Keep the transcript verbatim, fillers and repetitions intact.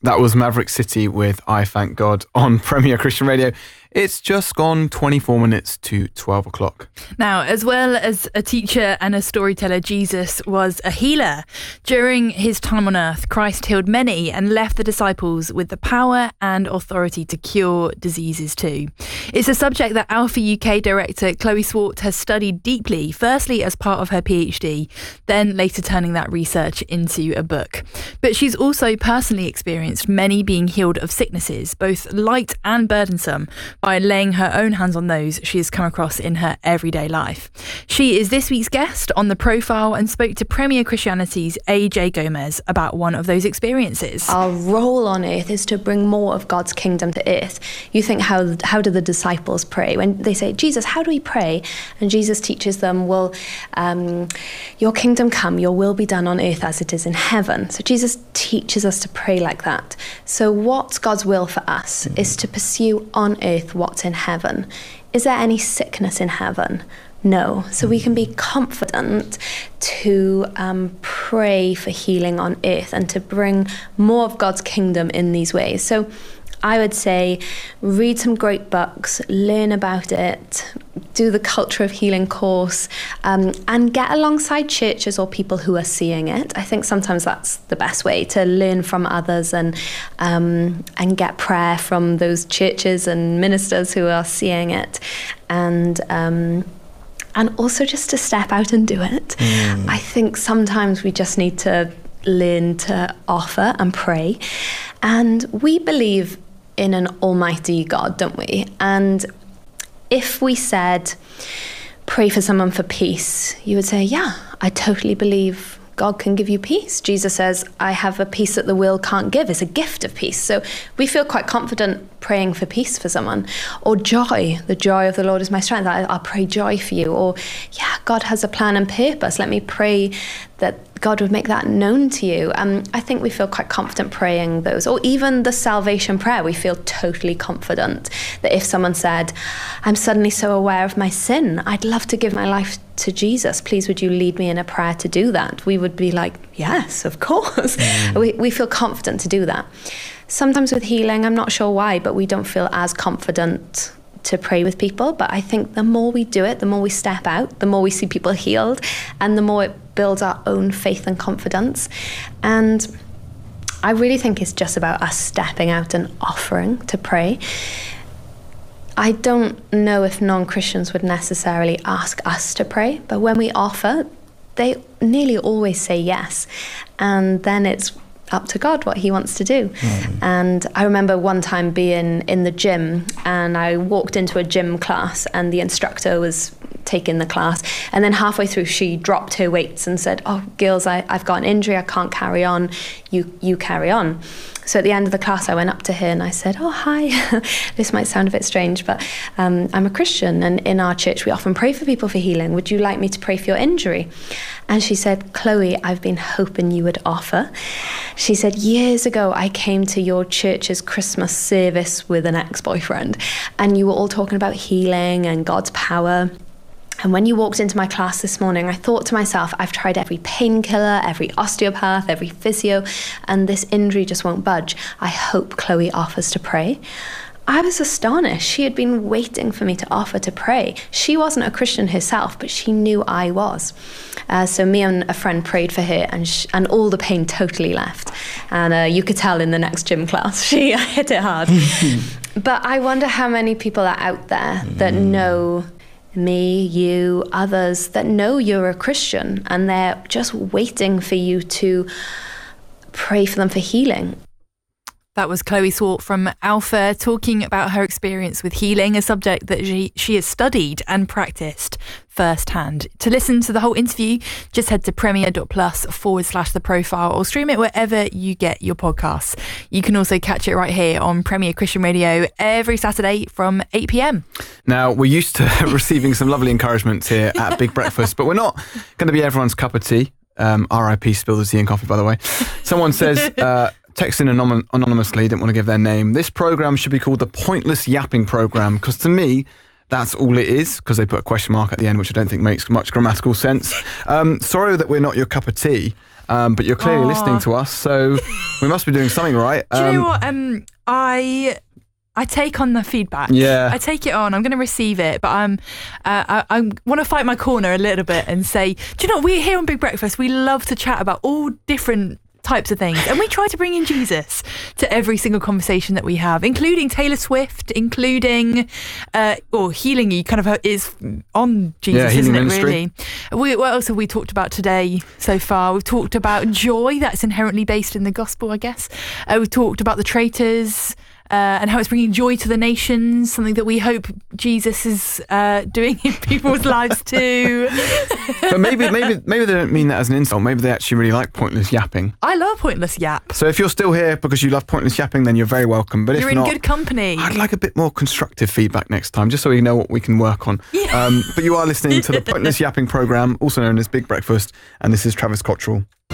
That was Maverick City with I Thank God on Premier Christian Radio. It's just gone twenty-four minutes to twelve o'clock. Now, as well as a teacher and a storyteller, Jesus was a healer. During his time on earth, Christ healed many and left the disciples with the power and authority to cure diseases too. It's a subject that Alpha U K director Chloe Swart has studied deeply, firstly as part of her PhD, then later turning that research into a book. But she's also personally experienced many being healed of sicknesses, both light and burdensome, by laying her own hands on those she has come across in her everyday life. She is this week's guest on The Profile and spoke to Premier Christianity's A J Gomez about one of those experiences. Our role on earth is to bring more of God's kingdom to earth. You think, how how do the disciples pray? When they say, Jesus, how do we pray? And Jesus teaches them, well, um, your kingdom come, your will be done on earth as it is in heaven. So Jesus teaches us to pray like that. So what's God's will for us is to pursue on earth what's in heaven. Is there any sickness in heaven? No. So we can be confident to um, pray for healing on earth and to bring more of God's kingdom in these ways. So I would say read some great books, learn about it, do the Culture of Healing course, um, and get alongside churches or people who are seeing it. I think sometimes that's the best way to learn from others and um, and get prayer from those churches and ministers who are seeing it. And um, and also just to step out and do it. Mm. I think sometimes we just need to learn to offer and pray. And we believe in an almighty God, don't we? And if we said, pray for someone for peace, you would say, yeah, I totally believe God can give you peace. Jesus says, I have a peace that the world can't give. It's a gift of peace. So we feel quite confident praying for peace for someone. Or joy. The joy of the Lord is my strength. I, I'll pray joy for you. Or, yeah, God has a plan and purpose. Let me pray that God would make that known to you. Um, I think we feel quite confident praying those. Or even the salvation prayer, we feel totally confident that if someone said, I'm suddenly so aware of my sin, I'd love to give my life to Jesus. Please, would you lead me in a prayer to do that? We would be like, yes, of course. Mm. We, we feel confident to do that. Sometimes with healing, I'm not sure why, but we don't feel as confident to pray with people. But I think the more we do it, the more we step out, the more we see people healed, and the more it builds our own faith and confidence. And I really think it's just about us stepping out and offering to pray. I don't know if non-Christians would necessarily ask us to pray, but when we offer, they nearly always say yes. And then it's up to God what he wants to do. Mm. And I remember one time being in the gym, and I walked into a gym class, and the instructor was taking the class, and then halfway through she dropped her weights and said, oh girls, I, I've got an injury, I can't carry on, you you carry on. So at the end of the class I went up to her and I said, oh hi, this might sound a bit strange, but um, I'm a Christian, and in our church we often pray for people for healing. Would you like me to pray for your injury? And she said, Chloe, I've been hoping you would offer. She said, years ago I came to your church's Christmas service with an ex-boyfriend, and you were all talking about healing and God's power. And when you walked into my class this morning, I thought to myself, I've tried every painkiller, every osteopath, every physio, and this injury just won't budge. I hope Chloe offers to pray. I was astonished. She had been waiting for me to offer to pray. She wasn't a Christian herself, but she knew I was. Uh, so me and a friend prayed for her, and sh- and all the pain totally left. And uh, you could tell in the next gym class, she hit it hard. But I wonder how many people are out there that know me, you, others, that know you're a Christian, and they're just waiting for you to pray for them for healing. That was Chloe Swart from Alpha talking about her experience with healing, a subject that she, she has studied and practiced firsthand. To listen to the whole interview, just head to premier.plus forward slash the profile or stream it wherever you get your podcasts. You can also catch it right here on Premier Christian Radio every Saturday from eight p.m. Now, we're used to receiving some lovely encouragement here at Big Breakfast, but we're not going to be everyone's cup of tea. Um, R I P spill the tea and coffee, by the way. Someone says... Uh, Texting anon- anonymously, didn't want to give their name. This programme should be called the Pointless Yapping Programme, because to me, that's all it is, because they put a question mark at the end, which I don't think makes much grammatical sense. Um, sorry that we're not your cup of tea. um, but you're clearly Aw. listening to us, so we must be doing something right. Do you Um, know what? Um, I I take on the feedback. Yeah. I take it on. I'm going to receive it, but I'm uh, I, I want to fight my corner a little bit and say, do you know what? We're here on Big Breakfast. We love to chat about all different types of things, and we try to bring in Jesus to every single conversation that we have, including Taylor Swift, including uh, or healing you kind of is on Jesus, Yeah, healing isn't it? ministry. Really. We, what else have we talked about today so far? We've talked about joy that's inherently based in the gospel, I guess. Uh, we've talked about the traitors. Uh, and how it's bringing joy to the nations, something that we hope Jesus is uh, doing in people's lives too. But maybe, maybe, maybe they don't mean that as an insult. Maybe they actually really like pointless yapping. I love pointless yap. So if you're still here because you love pointless yapping, then you're very welcome. But You're if in not, good company. I'd like a bit more constructive feedback next time, just so we know what we can work on. Yeah. Um, but you are listening to the Pointless Yapping programme, also known as Big Breakfast, and this is Travis Cottrell.